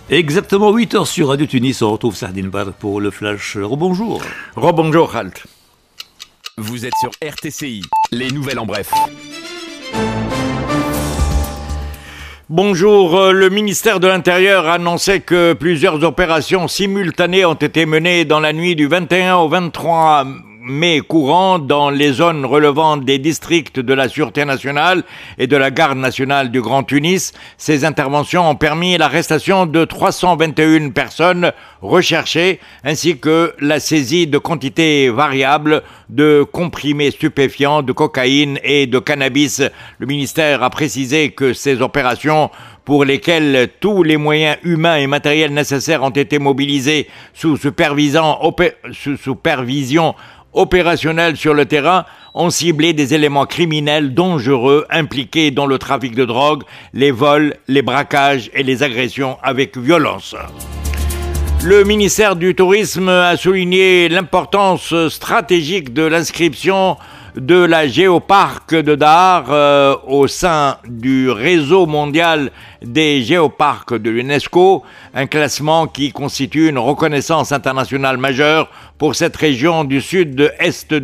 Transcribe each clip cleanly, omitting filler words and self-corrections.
Exactement 8h sur Radio Tunis, on retrouve Sardine Bar pour le flash. Rebonjour. Rebonjour, Halt. Vous êtes sur RTCI, les nouvelles en bref. Bonjour, le ministère de l'Intérieur annonçait que plusieurs opérations simultanées ont été menées dans la nuit du 21 au 23 mai courant dans les zones relevant des districts de la Sûreté nationale et de la Garde nationale du Grand Tunis. Ces interventions ont permis l'arrestation de 321 personnes recherchées ainsi que la saisie de quantités variables de comprimés stupéfiants, de cocaïne et de cannabis. Le ministère a précisé que ces opérations pour lesquelles tous les moyens humains et matériels nécessaires ont été mobilisés sous supervision opérationnels sur le terrain ont ciblé des éléments criminels dangereux impliqués dans le trafic de drogue, les vols, les braquages et les agressions avec violence. Le ministère du Tourisme a souligné l'importance stratégique de l'inscription de la géoparc de Dar au sein du réseau mondial des géoparcs de l'UNESCO, un classement qui constitue une reconnaissance internationale majeure pour cette région du sud-est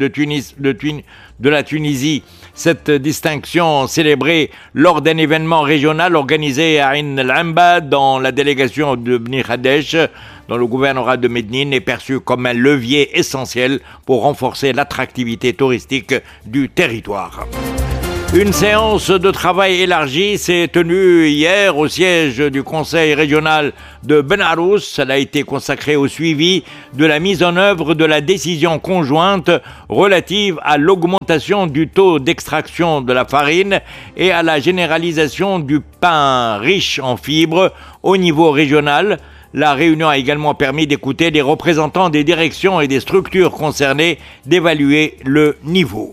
de la Tunisie. Cette distinction célébrée lors d'un événement régional organisé à Ain el-Amba dans la délégation de Bni Khadesh, dans le gouvernorat de Médine, est perçue comme un levier essentiel pour renforcer l'attractivité touristique du territoire. Une séance de travail élargie s'est tenue hier au siège du conseil régional de Ben Arous. Elle a été consacrée au suivi de la mise en œuvre de la décision conjointe relative à l'augmentation du taux d'extraction de la farine et à la généralisation du pain riche en fibres au niveau régional. La réunion a également permis d'écouter les représentants des directions et des structures concernées, d'évaluer le niveau.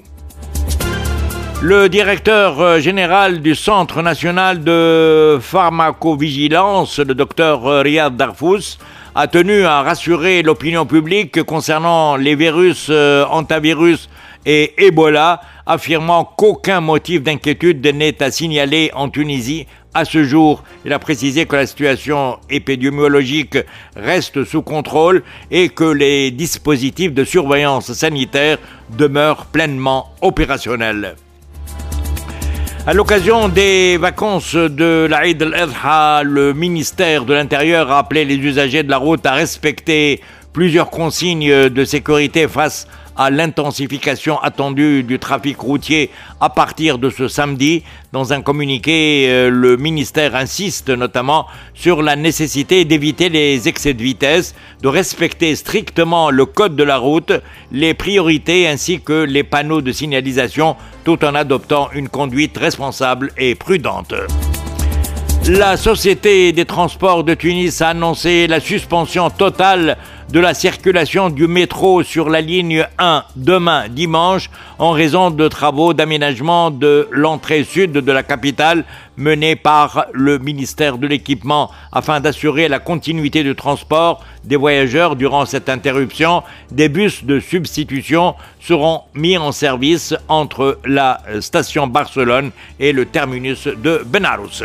Le directeur général du Centre national de pharmacovigilance, le docteur Riyad Darfous, a tenu à rassurer l'opinion publique concernant les virus hantavirus et Ebola, affirmant qu'aucun motif d'inquiétude n'est à signaler en Tunisie à ce jour. Il a précisé que la situation épidémiologique reste sous contrôle et que les dispositifs de surveillance sanitaire demeurent pleinement opérationnels. À l'occasion des vacances de l'Aïd al-Adha, le ministère de l'Intérieur a appelé les usagers de la route à respecter plusieurs consignes de sécurité face à l'intensification attendue du trafic routier à partir de ce samedi. Dans un communiqué, le ministère insiste notamment sur la nécessité d'éviter les excès de vitesse, de respecter strictement le code de la route, les priorités ainsi que les panneaux de signalisation, tout en adoptant une conduite responsable et prudente. La Société des transports de Tunis a annoncé la suspension totale de la circulation du métro sur la ligne 1 demain dimanche en raison de travaux d'aménagement de l'entrée sud de la capitale menés par le ministère de l'Équipement afin d'assurer la continuité du transport des voyageurs durant cette interruption. Des bus de substitution seront mis en service entre la station Barcelone et le terminus de Ben Arous.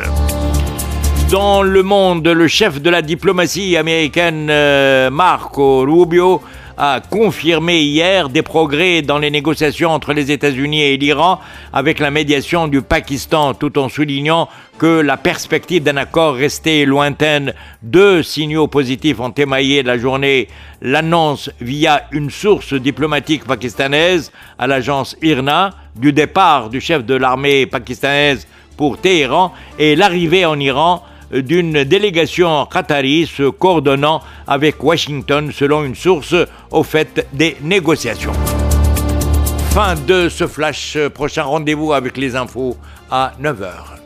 Dans le monde, le chef de la diplomatie américaine, Marco Rubio, a confirmé hier des progrès dans les négociations entre les États-Unis et l'Iran avec la médiation du Pakistan, tout en soulignant que la perspective d'un accord restait lointaine. 2 signaux positifs ont émaillé la journée. L'annonce via une source diplomatique pakistanaise à l'agence IRNA du départ du chef de l'armée pakistanaise pour Téhéran et l'arrivée en Iran d'une délégation qatari se coordonnant avec Washington selon une source au fait des négociations. Fin de ce flash, prochain rendez-vous avec les infos à 9h.